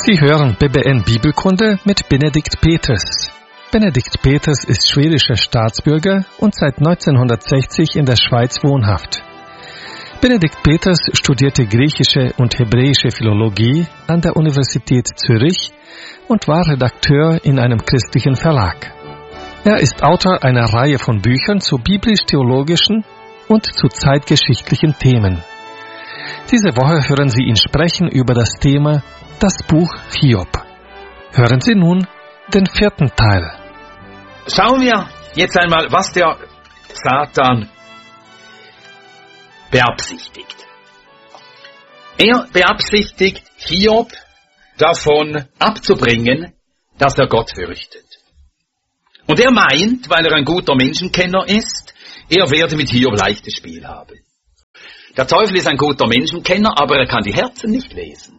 Sie hören BBN Bibelkunde mit Benedikt Peters. Benedikt Peters ist schwedischer Staatsbürger und seit 1960 in der Schweiz wohnhaft. Benedikt Peters studierte griechische und hebräische Philologie an der Universität Zürich und war Redakteur in einem christlichen Verlag. Er ist Autor einer Reihe von Büchern zu biblisch-theologischen und zu zeitgeschichtlichen Themen. Diese Woche hören Sie ihn sprechen über das Thema Das Buch Hiob. Hören Sie nun den 4. Teil. Schauen wir jetzt einmal, was der Satan beabsichtigt. Er beabsichtigt, Hiob davon abzubringen, dass er Gott fürchtet. Und er meint, weil er ein guter Menschenkenner ist, er werde mit Hiob leichtes Spiel haben. Der Teufel ist ein guter Menschenkenner, aber er kann die Herzen nicht lesen.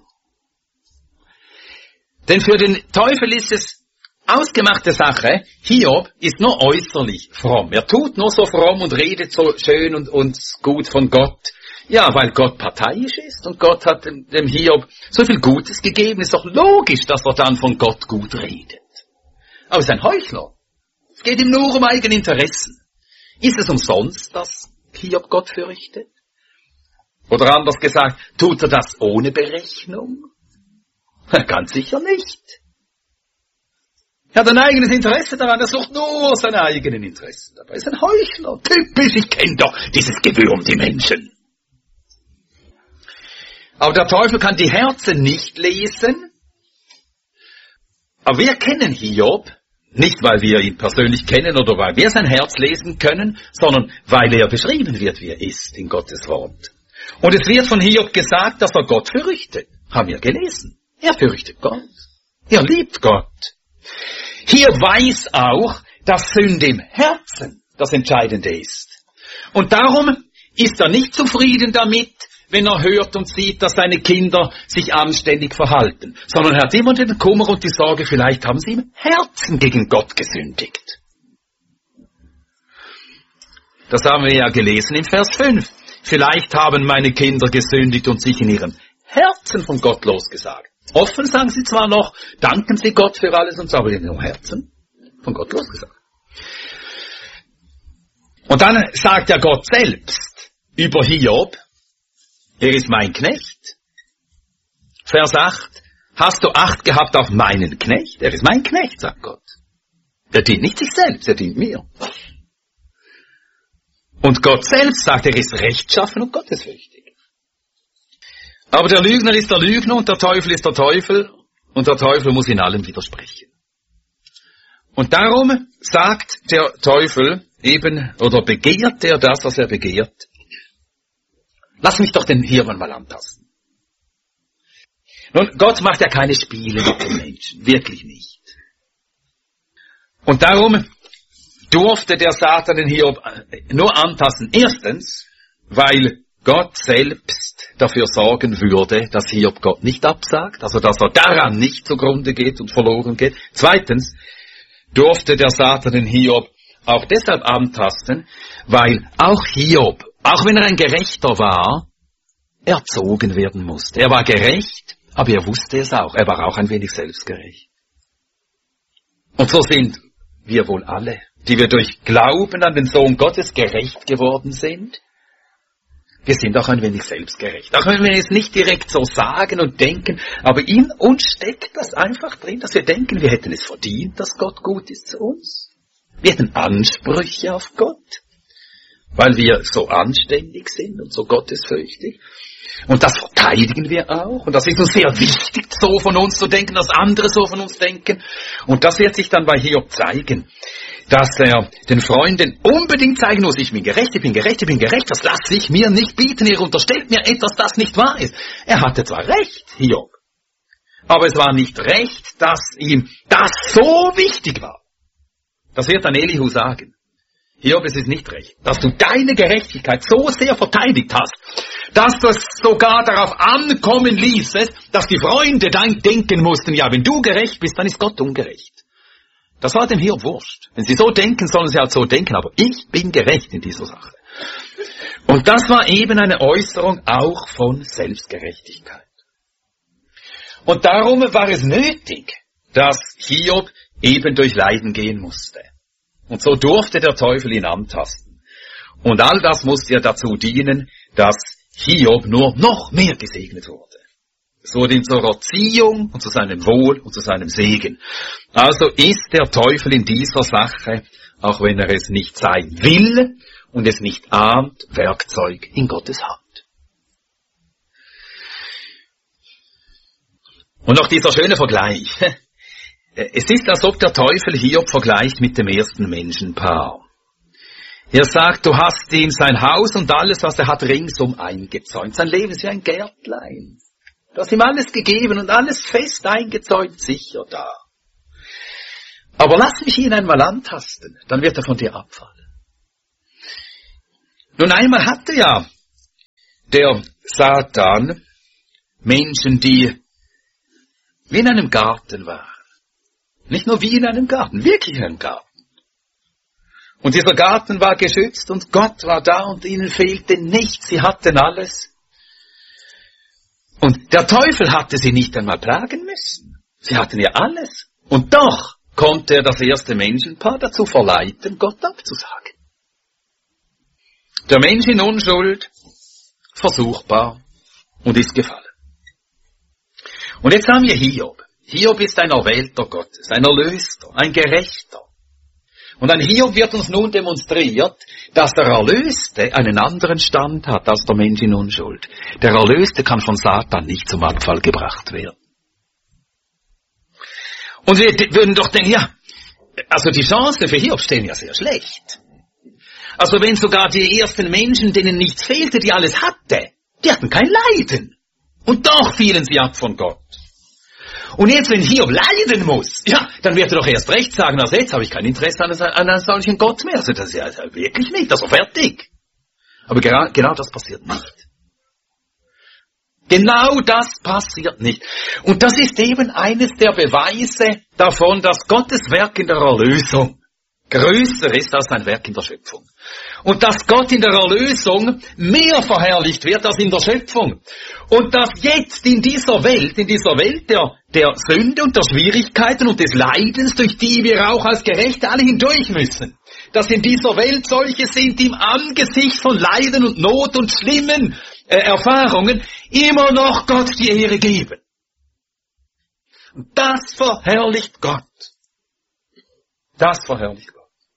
Denn für den Teufel ist es ausgemachte Sache, Hiob ist nur äußerlich fromm. Er tut nur so fromm und redet so schön und gut von Gott. Ja, weil Gott parteiisch ist und Gott hat dem Hiob so viel Gutes gegeben. Ist doch logisch, dass er dann von Gott gut redet. Aber er ist ein Heuchler. Es geht ihm nur um eigene Interessen. Ist es umsonst, dass Hiob Gott fürchtet? Oder anders gesagt, tut er das ohne Berechnung? Ganz sicher nicht. Er hat ein eigenes Interesse daran, er sucht nur seine eigenen Interessen. Aber er ist ein Heuchler. Typisch, ich kenne doch dieses Gewürm, die Menschen. Aber der Teufel kann die Herzen nicht lesen. Aber wir kennen Hiob, nicht weil wir ihn persönlich kennen oder weil wir sein Herz lesen können, sondern weil er beschrieben wird, wie er ist in Gottes Wort. Und es wird von Hiob gesagt, dass er Gott fürchtet. Haben wir gelesen. Er fürchtet Gott. Er liebt Gott. Hier weiß auch, dass Sünde im Herzen das Entscheidende ist. Und darum ist er nicht zufrieden damit, wenn er hört und sieht, dass seine Kinder sich anständig verhalten, sondern er hat immer den Kummer und die Sorge, vielleicht haben sie im Herzen gegen Gott gesündigt. Das haben wir ja gelesen in Vers 5. Vielleicht haben meine Kinder gesündigt und sich in ihrem Herzen von Gott losgesagt. Offen sagen sie zwar noch, danken sie Gott für alles und so, aber in ihrem Herzen von Gott losgesagt. Und dann sagt ja Gott selbst über Hiob, er ist mein Knecht. Vers 8, hast du Acht gehabt auf meinen Knecht? Er ist mein Knecht, sagt Gott. Er dient nicht sich selbst, er dient mir. Und Gott selbst sagt, er ist rechtschaffen und gottesfürchtig. Aber der Lügner ist der Lügner und der Teufel ist der Teufel und der Teufel muss in allem widersprechen. Und darum sagt der Teufel eben, oder begehrt er das, was er begehrt. Lass mich doch den Hiob mal antasten. Nun, Gott macht ja keine Spiele mit den Menschen, wirklich nicht. Und darum durfte der Satan den Hiob nur antasten. Erstens, weil Gott selbst dafür sorgen würde, dass Hiob Gott nicht absagt, also dass er daran nicht zugrunde geht und verloren geht. Zweitens durfte der Satan den Hiob auch deshalb antasten, weil auch Hiob, auch wenn er ein Gerechter war, erzogen werden musste. Er war gerecht, aber er wusste es auch. Er war auch ein wenig selbstgerecht. Und so sind wir wohl alle, die wir durch Glauben an den Sohn Gottes gerecht geworden sind. Wir sind auch ein wenig selbstgerecht. Auch wenn wir es nicht direkt so sagen und denken, aber in uns steckt das einfach drin, dass wir denken, wir hätten es verdient, dass Gott gut ist zu uns. Wir hätten Ansprüche auf Gott, weil wir so anständig sind und so gottesfürchtig. Und das verteidigen wir auch. Und das ist uns sehr wichtig, so von uns zu denken, dass andere so von uns denken. Und das wird sich dann bei Hiob zeigen, dass er den Freunden unbedingt zeigen muss, ich bin gerecht, ich bin gerecht, ich bin gerecht, das lasse ich mir nicht bieten, ihr unterstellt mir etwas, das nicht wahr ist. Er hatte zwar recht, Hiob, aber es war nicht recht, dass ihm das so wichtig war. Das wird dann Elihu sagen. Hiob, es ist nicht recht, dass du deine Gerechtigkeit so sehr verteidigt hast, dass du es sogar darauf ankommen ließest, dass die Freunde dann denken mussten, ja, wenn du gerecht bist, dann ist Gott ungerecht. Das war dem Hiob wurscht. Wenn sie so denken, sollen sie halt so denken, aber ich bin gerecht in dieser Sache. Und das war eben eine Äußerung auch von Selbstgerechtigkeit. Und darum war es nötig, dass Hiob eben durch Leiden gehen musste. Und so durfte der Teufel ihn antasten. Und all das musste ja dazu dienen, dass Hiob nur noch mehr gesegnet wurde. Es wurde ihm zur Erziehung und zu seinem Wohl und zu seinem Segen. Also ist der Teufel in dieser Sache, auch wenn er es nicht sein will und es nicht ahnt, Werkzeug in Gottes Hand. Und noch dieser schöne Vergleich. Es ist, als ob der Teufel Hiob vergleicht mit dem ersten Menschenpaar. Er sagt, du hast ihm sein Haus und alles, was er hat, ringsum eingezäunt. Sein Leben ist wie ein Gärtlein. Du hast ihm alles gegeben und alles fest eingezäunt, sicher da. Aber lass mich ihn einmal antasten, dann wird er von dir abfallen. Nun einmal hatte ja der Satan Menschen, die wie in einem Garten waren. Nicht nur wie in einem Garten, wirklich in einem Garten. Und dieser Garten war geschützt und Gott war da und ihnen fehlte nichts, sie hatten alles. Und der Teufel hatte sie nicht einmal plagen müssen. Sie hatten ja alles. Und doch konnte er das erste Menschenpaar dazu verleiten, Gott abzusagen. Der Mensch in Unschuld, versuchbar und ist gefallen. Und jetzt haben wir Hiob. Hiob ist ein Erwählter Gottes, ein Erlöster, ein Gerechter. Und an Hiob wird uns nun demonstriert, dass der Erlöste einen anderen Stand hat als der Mensch in Unschuld. Der Erlöste kann von Satan nicht zum Abfall gebracht werden. Und wir würden doch denken, ja, also die Chancen für Hiob stehen ja sehr schlecht. Also wenn sogar die ersten Menschen, denen nichts fehlte, die alles hatte, die hatten kein Leiden. Und doch fielen sie ab von Gott. Und jetzt, wenn Hiob leiden muss, ja, dann wird er doch erst recht sagen, also jetzt habe ich kein Interesse an einem solchen Gott mehr. Also das ist ja wirklich nicht, das ist fertig. Aber genau das passiert nicht. Genau das passiert nicht. Und das ist eben eines der Beweise davon, dass Gottes Werk in der Erlösung größer ist als sein Werk in der Schöpfung. Und dass Gott in der Erlösung mehr verherrlicht wird als in der Schöpfung. Und dass jetzt in dieser Welt der Sünde und der Schwierigkeiten und des Leidens, durch die wir auch als Gerechte alle hindurch müssen, dass in dieser Welt solche sind, die im Angesicht von Leiden und Not und schlimmen Erfahrungen immer noch Gott die Ehre geben. Und das verherrlicht Gott. Das verherrlicht Gott.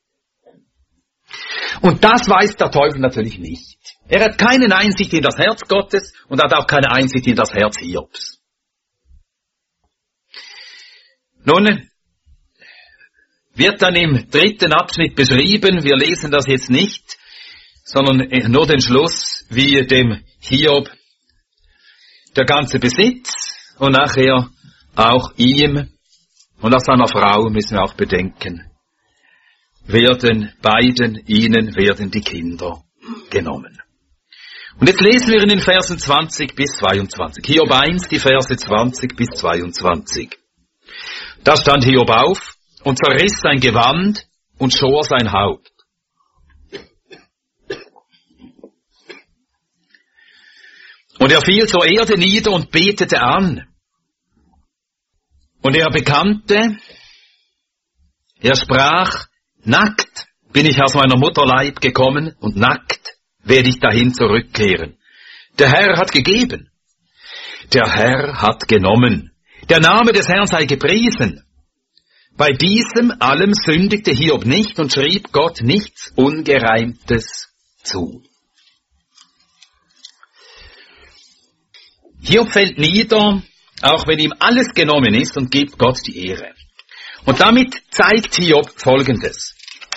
Und das weiß der Teufel natürlich nicht. Er hat keine Einsicht in das Herz Gottes und hat auch keine Einsicht in das Herz Hiobs. Nun wird dann im 3. Abschnitt beschrieben, wir lesen das jetzt nicht, sondern nur den Schluss, wie dem Hiob der ganze Besitz und nachher auch ihm und auch seiner Frau, müssen wir auch bedenken, ihnen werden die Kinder genommen. Und jetzt lesen wir in den Versen 20 bis 22. Hiob 1, die Verse 20 bis 22. Da stand Hiob auf und zerriss sein Gewand und schor sein Haupt. Und er fiel zur Erde nieder und betete an. Und er bekannte, er sprach, nackt bin ich aus meiner Mutter Leib gekommen und nackt werde ich dahin zurückkehren. Der Herr hat gegeben, der Herr hat genommen. Der Name des Herrn sei gepriesen. Bei diesem allem sündigte Hiob nicht und schrieb Gott nichts Ungereimtes zu. Hiob fällt nieder, auch wenn ihm alles genommen ist, und gibt Gott die Ehre. Und damit zeigt Hiob Folgendes.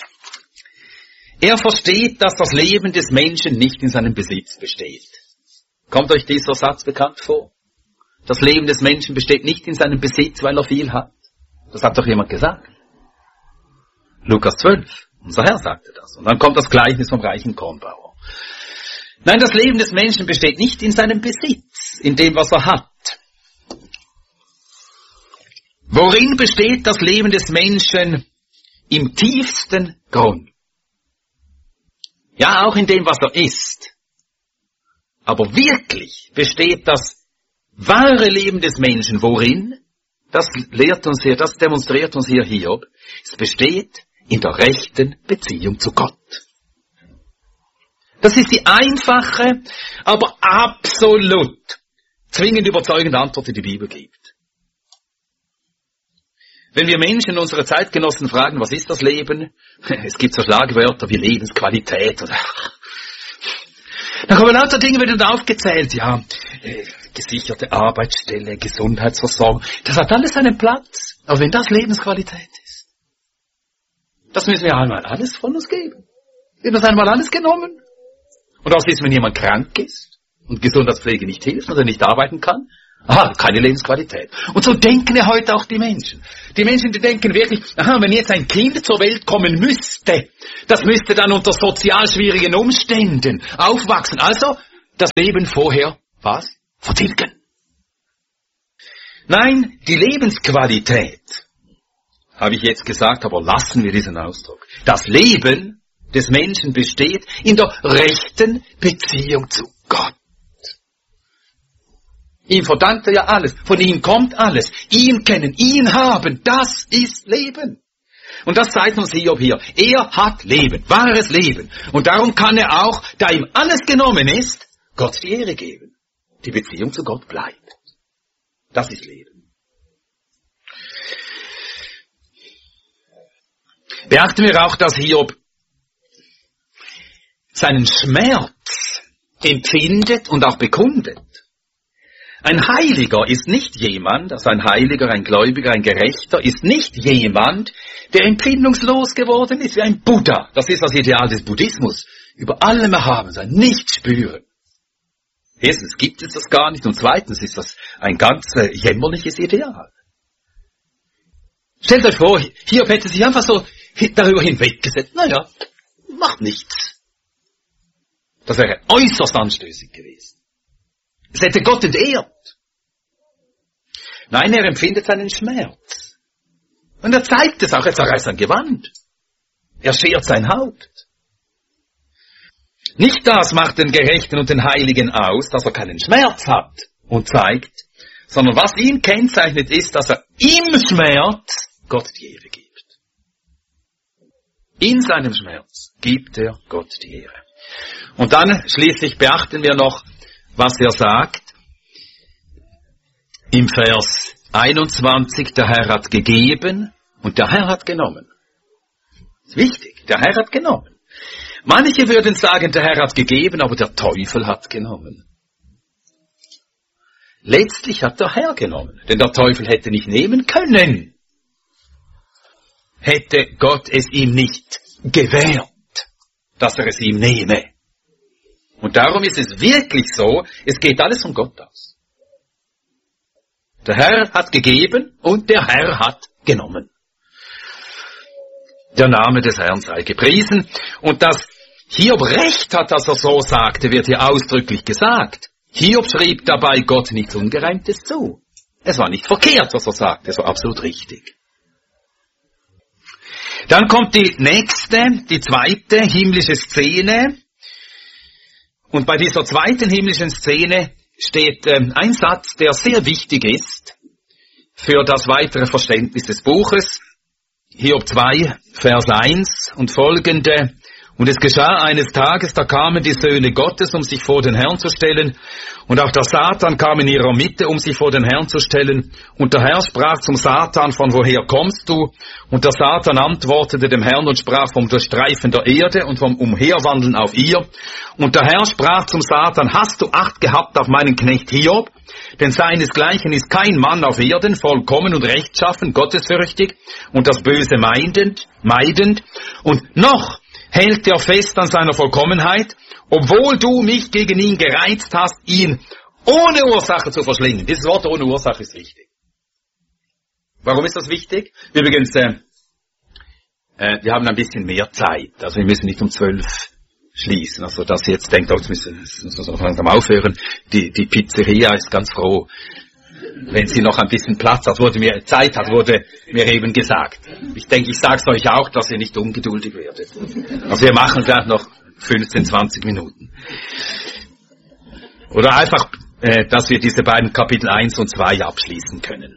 Er versteht, dass das Leben des Menschen nicht in seinem Besitz besteht. Kommt euch dieser Satz bekannt vor? Das Leben des Menschen besteht nicht in seinem Besitz, weil er viel hat. Das hat doch jemand gesagt. Lukas 12. Unser Herr sagte das. Und dann kommt das Gleichnis vom reichen Kornbauer. Nein, das Leben des Menschen besteht nicht in seinem Besitz, in dem, was er hat. Worin besteht das Leben des Menschen im tiefsten Grund? Ja, auch in dem, was er ist. Aber wirklich besteht das wahre Leben des Menschen, worin? Das demonstriert uns hier Hiob. Es besteht in der rechten Beziehung zu Gott. Das ist die einfache, aber absolut zwingend überzeugende Antwort, die die Bibel gibt. Wenn wir Menschen, unsere Zeitgenossen fragen, was ist das Leben? Es gibt so Schlagwörter wie Lebensqualität oder da kommen lauter Dinge werden aufgezählt, ja, gesicherte Arbeitsstelle, Gesundheitsversorgung, das hat alles seinen Platz. Aber wenn das Lebensqualität ist, das müssen wir einmal alles von uns geben. Wird das einmal alles genommen? Und was ist, wenn jemand krank ist und Gesundheitspflege nicht hilft oder nicht arbeiten kann? Aha, keine Lebensqualität. Und so denken ja heute auch die Menschen. Die Menschen, die denken wirklich, aha, wenn jetzt ein Kind zur Welt kommen müsste, das müsste dann unter sozial schwierigen Umständen aufwachsen. Also, das Leben vorher, was? Vertilgen. Nein, die Lebensqualität, habe ich jetzt gesagt, aber lassen wir diesen Ausdruck. Das Leben des Menschen besteht in der rechten Beziehung zu Gott. Ihm verdankt er ja alles. Von ihm kommt alles. Ihn kennen, ihn haben. Das ist Leben. Und das zeigt uns Hiob hier. Er hat Leben. Wahres Leben. Und darum kann er auch, da ihm alles genommen ist, Gott die Ehre geben. Die Beziehung zu Gott bleibt. Das ist Leben. Beachten wir auch, dass Hiob seinen Schmerz empfindet und auch bekundet. Ein Heiliger ist nicht jemand, also ein Heiliger, ein Gläubiger, ein Gerechter, ist nicht jemand, der empfindungslos geworden ist, wie ein Buddha. Das ist das Ideal des Buddhismus. Über allem erhaben sein, nicht spüren. Erstens gibt es das gar nicht und zweitens ist das ein ganz jämmerliches Ideal. Stellt euch vor, Hiob hätte sich einfach so darüber hinweggesetzt. Naja, macht nichts. Das wäre äußerst anstößig gewesen. Es hätte Gott entehrt. Nein, er empfindet seinen Schmerz. Und er zeigt es auch, er zerreißt sein Gewand. Er schert sein Haupt. Nicht das macht den Gerechten und den Heiligen aus, dass er keinen Schmerz hat und zeigt, sondern was ihn kennzeichnet ist, dass er im Schmerz Gott die Ehre gibt. In seinem Schmerz gibt er Gott die Ehre. Und dann schließlich beachten wir noch, was er sagt im Vers 21, der Herr hat gegeben und der Herr hat genommen. Das ist wichtig, der Herr hat genommen. Manche würden sagen, der Herr hat gegeben, aber der Teufel hat genommen. Letztlich hat der Herr genommen, denn der Teufel hätte nicht nehmen können. Hätte Gott es ihm nicht gewährt, dass er es ihm nehme. Und darum ist es wirklich so, es geht alles von Gott aus. Der Herr hat gegeben und der Herr hat genommen. Der Name des Herrn sei gepriesen. Und dass Hiob recht hat, dass er so sagte, wird hier ausdrücklich gesagt. Hiob schrieb dabei Gott nichts Ungereimtes zu. Es war nicht verkehrt, was er sagte, es war absolut richtig. Dann kommt die zweite himmlische Szene. Und bei dieser zweiten himmlischen Szene steht ein Satz, der sehr wichtig ist für das weitere Verständnis des Buches. Hiob 2, Vers 1 und folgende. Und es geschah eines Tages, da kamen die Söhne Gottes, um sich vor den Herrn zu stellen. Und auch der Satan kam in ihrer Mitte, um sich vor den Herrn zu stellen. Und der Herr sprach zum Satan, von woher kommst du? Und der Satan antwortete dem Herrn und sprach vom Durchstreifen der Erde und vom Umherwandeln auf ihr. Und der Herr sprach zum Satan, hast du Acht gehabt auf meinen Knecht Hiob? Denn seinesgleichen ist kein Mann auf Erden, vollkommen und rechtschaffen, gottesfürchtig und das Böse meidend. Und noch hält er fest an seiner Vollkommenheit, obwohl du mich gegen ihn gereizt hast, ihn ohne Ursache zu verschlingen. Dieses Wort ohne Ursache ist wichtig. Warum ist das wichtig? Übrigens, wir haben ein bisschen mehr Zeit, also wir müssen nicht um 12 schließen. Also dass ihr jetzt denkt, jetzt müssen wir langsam aufhören. Die Pizzeria ist ganz froh, wenn sie noch ein bisschen Platz hat, wurde mir eben gesagt. Ich denke, ich sage es euch auch, dass ihr nicht ungeduldig werdet. Also wir machen vielleicht noch 15, 20 Minuten. Oder einfach dass wir diese beiden Kapitel 1 und 2 abschließen können.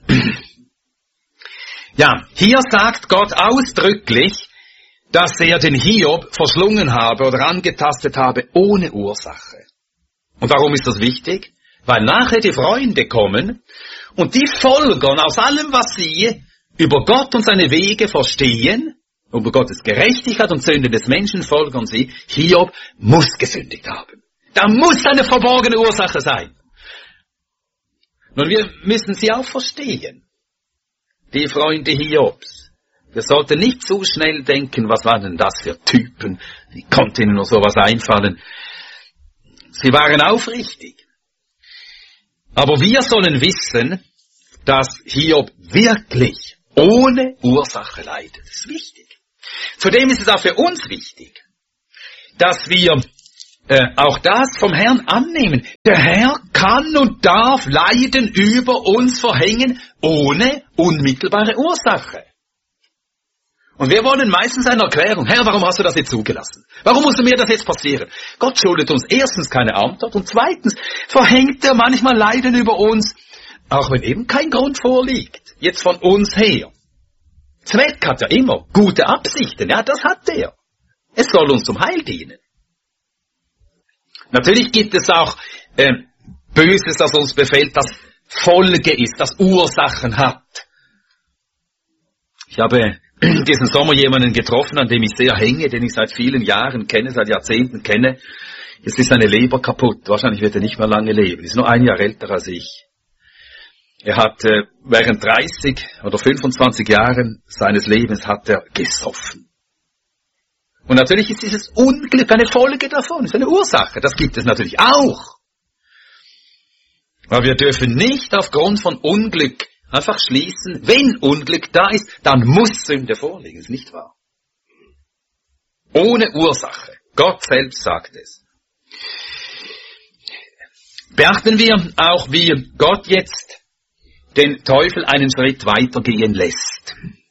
Ja, hier sagt Gott ausdrücklich, dass er den Hiob verschlungen habe oder angetastet habe ohne Ursache. Und warum ist das wichtig? Weil nachher die Freunde kommen und die folgern aus allem, was sie über Gott und seine Wege verstehen, über Gottes Gerechtigkeit und Sünde des Menschen folgern sie, Hiob muss gesündigt haben. Da muss eine verborgene Ursache sein. Nun, wir müssen sie auch verstehen, die Freunde Hiobs. Wir sollten nicht zu schnell denken, was waren denn das für Typen, wie konnte ihnen nur sowas einfallen. Sie waren aufrichtig. Aber wir sollen wissen, dass Hiob wirklich ohne Ursache leidet. Das ist wichtig. Zudem ist es auch für uns wichtig, dass wir auch das vom Herrn annehmen. Der Herr kann und darf Leiden über uns verhängen, ohne unmittelbare Ursache. Und wir wollen meistens eine Erklärung. Herr, warum hast du das jetzt zugelassen? Warum musste mir das jetzt passieren? Gott schuldet uns erstens keine Antwort und zweitens verhängt er manchmal Leiden über uns, auch wenn eben kein Grund vorliegt, jetzt von uns her. Zweck hat er immer, gute Absichten, ja, das hat er. Es soll uns zum Heil dienen. Natürlich gibt es auch Böses, das uns befällt, das Folge ist, das Ursachen hat. Ich habe diesen Sommer jemanden getroffen, an dem ich sehr hänge, den ich seit vielen Jahren kenne, seit Jahrzehnten kenne. Jetzt ist seine Leber kaputt. Wahrscheinlich wird er nicht mehr lange leben. Er ist nur ein Jahr älter als ich. Er hat während 30 oder 25 Jahren seines Lebens hat er gesoffen. Und natürlich ist dieses Unglück eine Folge davon, ist eine Ursache. Das gibt es natürlich auch. Aber wir dürfen nicht aufgrund von Unglück einfach schließen, wenn Unglück da ist, dann muss Sünde vorliegen, ist nicht wahr? Ohne Ursache. Gott selbst sagt es. Beachten wir auch, wie Gott jetzt den Teufel einen Schritt weitergehen lässt.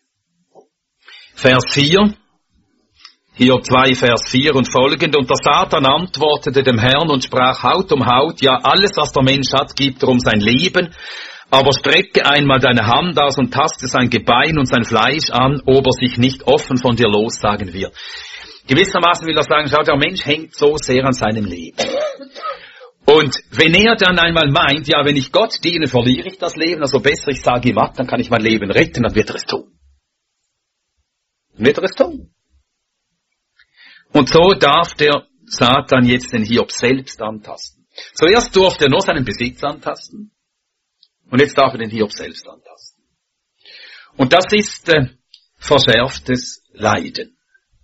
Vers 4, Hiob 2, Vers 4 und folgende. Und der Satan antwortete dem Herrn und sprach Haut um Haut, ja, alles, was der Mensch hat, gibt er um sein Leben. Aber strecke einmal deine Hand aus und taste sein Gebein und sein Fleisch an, ob er sich nicht offen von dir lossagen wird. Gewissermaßen will er sagen, schau, der Mensch hängt so sehr an seinem Leben. Und wenn er dann einmal meint, ja, wenn ich Gott diene, verliere ich das Leben, also besser ich sage ihm ab, dann kann ich mein Leben retten, dann wird er es tun. Dann wird er es tun. Und so darf der Satan jetzt den Hiob selbst antasten. Zuerst durfte er nur seinen Besitz antasten. Und jetzt darf er den Hiob selbst antasten. Und das ist verschärftes Leiden.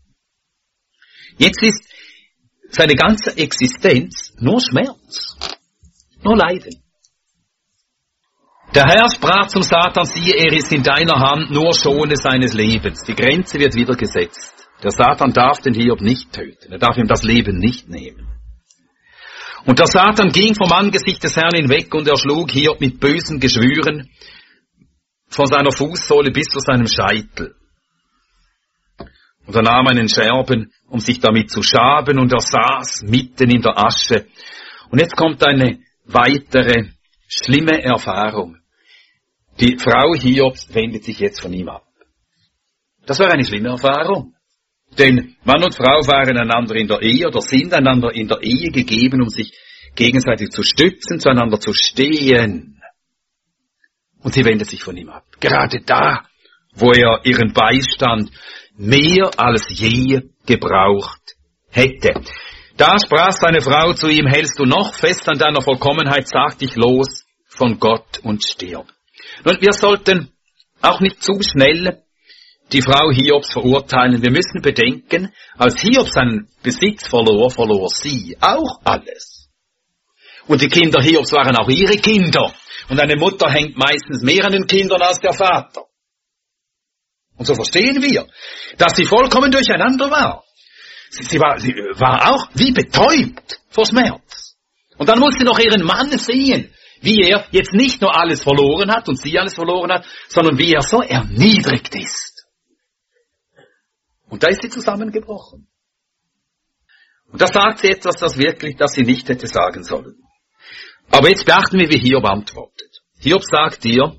Jetzt ist seine ganze Existenz nur Schmerz, nur Leiden. Der Herr sprach zum Satan, siehe, er ist in deiner Hand, nur schone seines Lebens. Die Grenze wird wieder gesetzt. Der Satan darf den Hiob nicht töten, er darf ihm das Leben nicht nehmen. Und der Satan ging vom Angesicht des Herrn hinweg und erschlug Hiob mit bösen Geschwüren von seiner Fußsohle bis zu seinem Scheitel. Und er nahm einen Scherben, um sich damit zu schaben, und er saß mitten in der Asche. Und jetzt kommt eine weitere schlimme Erfahrung. Die Frau Hiobs wendet sich jetzt von ihm ab. Das war eine schlimme Erfahrung. Denn Mann und Frau waren einander in der Ehe oder sind einander in der Ehe gegeben, um sich gegenseitig zu stützen, zueinander zu stehen. Und sie wendet sich von ihm ab. Gerade da, wo er ihren Beistand mehr als je gebraucht hätte. Da sprach seine Frau zu ihm, hältst du noch fest an deiner Vollkommenheit, sag dich los von Gott und stirb. Nun, wir sollten auch nicht zu schnell die Frau Hiobs verurteilen. Wir müssen bedenken, als Hiob seinen Besitz verlor, verlor sie auch alles. Und die Kinder Hiobs waren auch ihre Kinder. Und eine Mutter hängt meistens mehr an den Kindern als der Vater. Und so verstehen wir, dass sie vollkommen durcheinander war. Sie war auch wie betäubt vor Schmerz. Und dann musste noch ihren Mann sehen, wie er jetzt nicht nur alles verloren hat und sie alles verloren hat, sondern wie er so erniedrigt ist. Und da ist sie zusammengebrochen. Und da sagt sie etwas, das sie nicht hätte sagen sollen. Aber jetzt beachten wir, wie Hiob antwortet. Hiob sagt dir,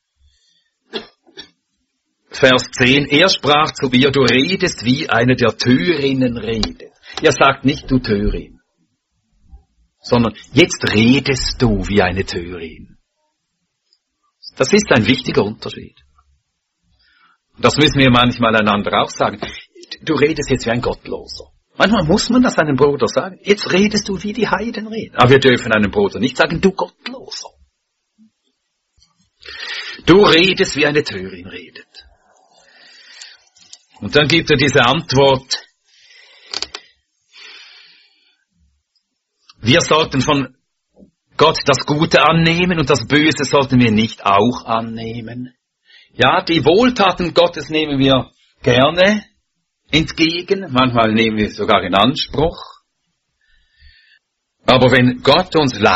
Vers 10, er sprach zu ihr, du redest wie eine der Törinnen redet. Er sagt nicht, du Törin, sondern jetzt redest du wie eine Törin. Das ist ein wichtiger Unterschied. Das müssen wir manchmal einander auch sagen. Du redest jetzt wie ein Gottloser. Manchmal muss man das einem Bruder sagen. Jetzt redest du wie die Heiden reden. Aber wir dürfen einem Bruder nicht sagen, du Gottloser. Du redest wie eine Törin redet. Und dann gibt er diese Antwort. Wir sollten von Gott das Gute annehmen und das Böse sollten wir nicht auch annehmen. Ja, die Wohltaten Gottes nehmen wir gerne entgegen, manchmal nehmen wir es sogar in Anspruch. Aber wenn Gott uns